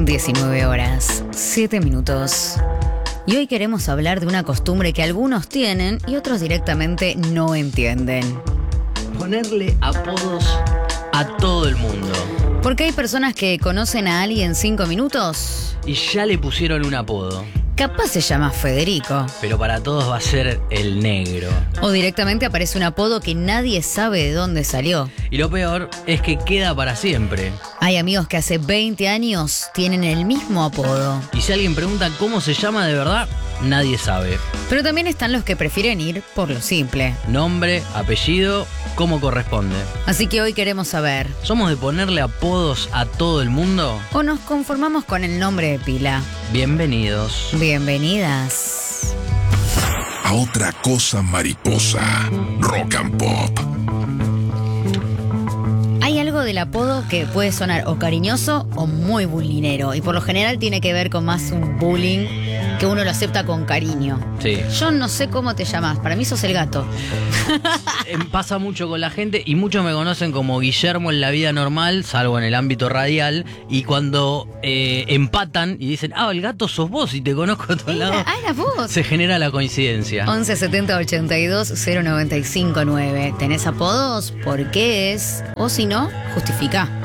19 horas, 7 minutos. Y hoy queremos hablar de una costumbre que algunos tienen y otros directamente no entienden. Ponerle apodos a todo el mundo. Porque hay personas que conocen a alguien 5 minutos. Y ya le pusieron un apodo. Capaz se llama Federico. Pero para todos va a ser el negro. O directamente aparece un apodo que nadie sabe de dónde salió. Y lo peor es que queda para siempre. Hay amigos que hace 20 años tienen el mismo apodo. Y si alguien pregunta cómo se llama de verdad, nadie sabe. Pero también están los que prefieren ir por lo simple. Nombre, apellido, cómo corresponde. Así que hoy queremos saber, ¿Somos de ponerle apodos a todo el mundo? ¿o nos conformamos con el nombre de pila? Bienvenidos. Bienvenidas. A otra cosa mariposa. Rock and Pop. Hay algo del apodo que puede sonar o cariñoso o muy bullinero. Y por lo general tiene que ver con más un bullying que uno lo acepta con cariño. Sí. Yo no sé cómo te llamas, para mí sos el gato. Pasa mucho con la gente y muchos me conocen como Guillermo en la vida normal, salvo en el ámbito radial. Y cuando empatan y dicen, el gato sos vos y te conozco a todos lados, Era vos. se genera la coincidencia. 11 70 82 095 9. ¿Tenés apodos? ¿Por qué es? O si no, justifica.